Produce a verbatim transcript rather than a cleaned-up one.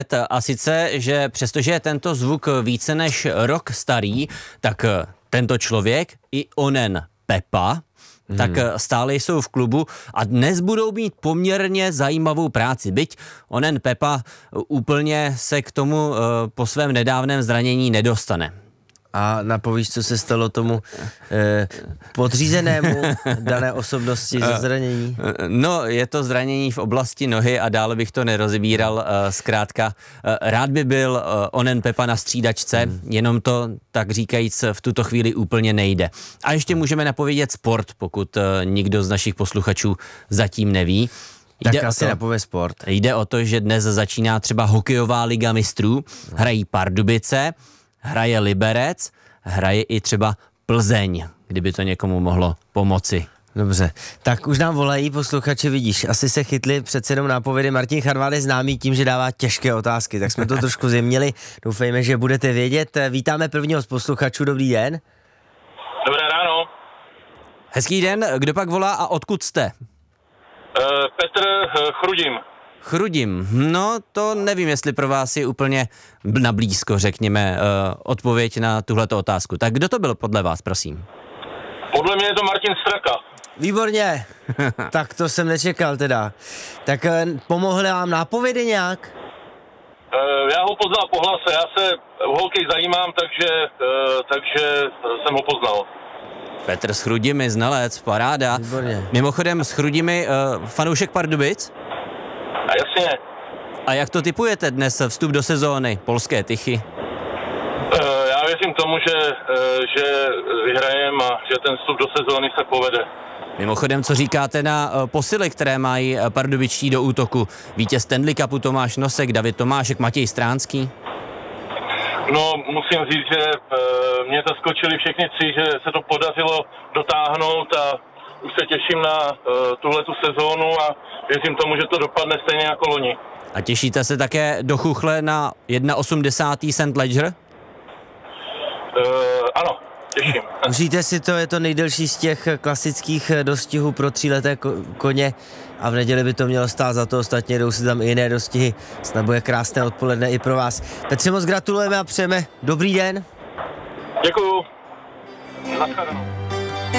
A sice, že přestože je tento zvuk více než rok starý, tak tento člověk i onen Pepa, hmm. tak stále jsou v klubu a dnes budou mít poměrně zajímavou práci. Byť onen Pepa úplně se k tomu po svém nedávném zranění nedostane. A napovíš, co se stalo tomu eh, podřízenému dané osobnosti ze zranění? No, je to zranění v oblasti nohy a dále bych to nerozebíral. Uh, zkrátka, uh, rád by byl uh, onen Pepa na střídačce, hmm. jenom to, tak říkajíc, v tuto chvíli úplně nejde. A ještě můžeme napovědět sport, pokud uh, nikdo z našich posluchačů zatím neví. Tak Jde asi to, napově sport. Jde o to, že dnes začíná třeba hokejová liga mistrů, hrají Pardubice, hraje Liberec, hraje i třeba Plzeň, kdyby to někomu mohlo pomoci. Dobře, tak už nám volají posluchači, vidíš, asi se chytli přece jenom nápovědy. Martin Charvád je známý tím, že dává těžké otázky, tak jsme to trošku zjemnili. Doufejme, že budete vědět. Vítáme prvního z posluchačů, dobrý den. Dobré ráno. Hezký den, kdo pak volá a odkud jste? Uh, Petr uh, Chrudim. Chrudim, no to nevím, jestli pro vás je úplně na blízko, řekněme, uh, odpověď na tuhleto otázku. Tak kdo to byl podle vás, prosím? Podle mě je to Martin Straka. Výborně, tak to jsem nečekal teda. Tak uh, pomohli vám nápovědy nějak? Uh, já ho poznal po hlase, já se o hokej zajímám, takže, uh, takže jsem ho poznal. Petr s Chrudimi, znalec, paráda. Výborně. Mimochodem s Chrudimi, uh, fanoušek Pardubic? A jasně. A jak to tipujete dnes vstup do sezóny Polské Tychy? Uh, já věřím tomu, že, uh, že vyhrajeme a že ten vstup do sezóny se povede. Mimochodem, co říkáte na uh, posily, které mají uh, pardubičtí do útoku? Vítěz Stanley Cupu Tomáš Nosek, David Tomášek, Matěj Stránský? No, musím říct, že uh, mě zaskočili všechny tři, že se to podařilo dotáhnout a už se těším na uh, tuhletu sezónu a věřím tomu, že to dopadne stejně jako loni. A těšíte se také do chuchle na osmdesát jedna Saint Ledger? Uh, ano, těším. Užijte si to, je to nejdelší z těch klasických dostihů pro tříleté ko- koně a v neděli by to mělo stát za to, ostatně jdou si tam i jiné dostihy. Snad bude krásné odpoledne i pro vás. Petře, moc gratulujeme a přejeme dobrý den. Děkuju. Naschledanou.